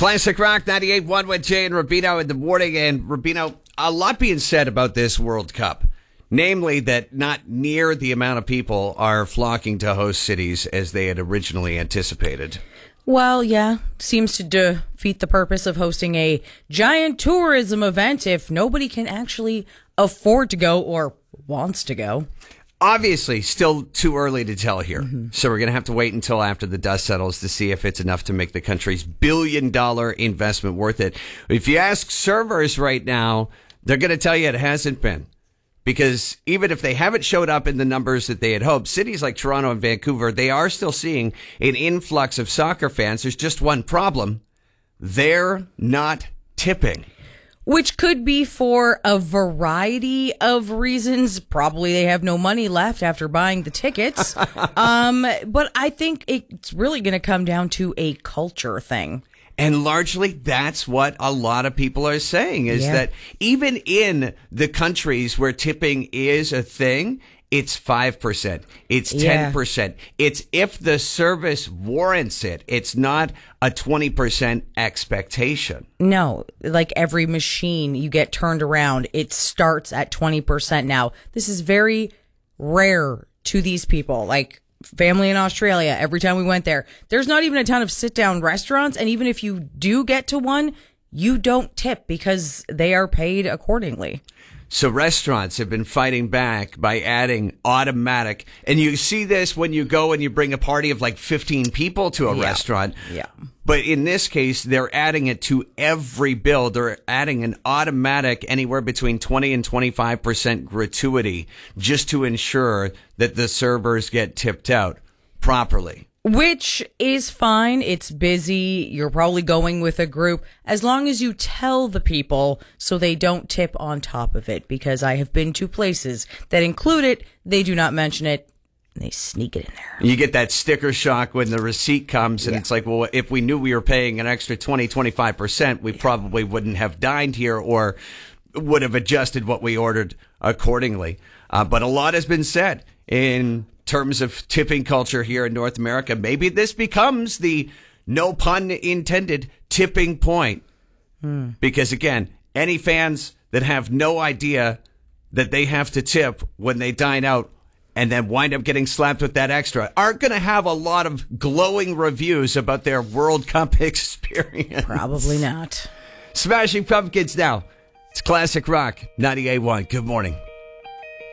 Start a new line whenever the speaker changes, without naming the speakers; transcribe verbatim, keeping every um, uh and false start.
Classic Rock ninety-eight point one with Jay and Rubino in the morning. And Rubino, a lot being said about this World Cup. Namely, that not near the amount of people are flocking to host cities as they had originally anticipated.
Well, yeah, seems to defeat the purpose of hosting a giant tourism event if nobody can actually afford to go or wants to go.
Obviously, still too early to tell here.
Mm-hmm.
So we're going to have to wait until after the dust settles to see if it's enough to make the country's billion dollar investment worth it. If you ask servers right now, they're going to tell you it hasn't been. Because even if they haven't showed up in the numbers that they had hoped, cities like Toronto and Vancouver, they are still seeing an influx of soccer fans. There's just one problem. They're not tipping.
Which could be for a variety of reasons. Probably they have no money left after buying the tickets. um, but I think it's really going to come down to a culture thing.
And largely, that's what a lot of people are saying, is
Yeah.
that even in the countries where tipping is a thing, it's five percent. It's
Yeah.
ten percent. It's if the service warrants it. It's not a twenty percent expectation.
No, like every machine you get turned around, it starts at twenty percent now. This is very rare to these people. Like family in Australia, every time we went there, there's not even a ton of sit-down restaurants. And even if you do get to one, you don't tip because they are paid accordingly.
So restaurants have been fighting back by adding automatic. And you see this when you go and you bring a party of like fifteen people to a
Yeah.
restaurant.
Yeah.
But in this case, they're adding it to every bill. They're adding an automatic anywhere between twenty and twenty-five percent gratuity just to ensure that the servers get tipped out properly.
Which is fine. It's busy. You're probably going with a group. As long as you tell the people so they don't tip on top of it. Because I have been to places that include it. They do not mention it. And they sneak it in there.
You get that sticker shock when the receipt comes, and
Yeah.
it's like, well, if we knew we were paying an extra twenty, twenty-five percent, we probably wouldn't have dined here or would have adjusted what we ordered accordingly. Uh, but a lot has been said in terms of tipping culture here in North America. Maybe this becomes the, no pun intended, tipping point. Hmm. Because, again, any fans that have no idea that they have to tip when they dine out and then wind up getting slapped with that extra aren't going to have a lot of glowing reviews about their World Cup experience.
Probably not.
Smashing Pumpkins now. It's Classic Rock ninety-eight point one. Good morning.